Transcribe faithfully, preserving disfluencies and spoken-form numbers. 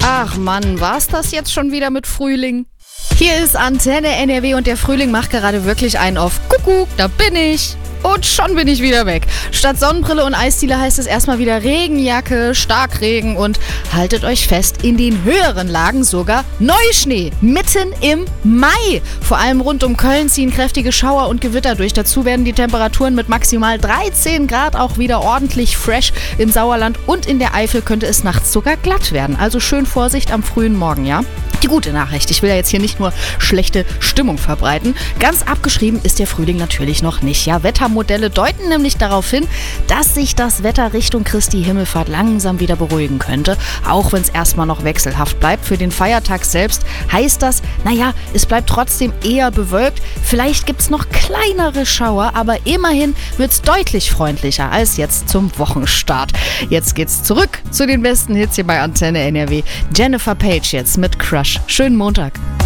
Ach Mann, war's das jetzt schon wieder mit Frühling? Hier ist Antenne N R W und der Frühling macht gerade wirklich einen auf. Kuckuck, da bin ich. Und schon bin ich wieder weg. Statt Sonnenbrille und Eisdiele heißt es erstmal wieder Regenjacke, Starkregen und haltet euch fest, in den höheren Lagen sogar Neuschnee. Mitten im Mai. Vor allem rund um Köln ziehen kräftige Schauer und Gewitter durch. Dazu werden die Temperaturen mit maximal dreizehn Grad auch wieder ordentlich fresh. Im Sauerland und in der Eifel könnte es nachts sogar glatt werden. Also schön Vorsicht am frühen Morgen, ja? Die gute Nachricht, ich will ja jetzt hier nicht nur schlechte Stimmung verbreiten. Ganz abgeschrieben ist der Frühling natürlich noch nicht. Ja, Wettermodelle deuten nämlich darauf hin, dass sich das Wetter Richtung Christi Himmelfahrt langsam wieder beruhigen könnte. Auch wenn es erstmal noch wechselhaft bleibt. Für den Feiertag selbst heißt das, naja, es bleibt trotzdem eher bewölkt. Vielleicht gibt es noch kleinere Schauer, aber immerhin wird es deutlich freundlicher als jetzt zum Wochenstart. Jetzt geht's zurück zu den besten Hits hier bei Antenne N R W. Jennifer Page jetzt mit Crush. Schönen Montag.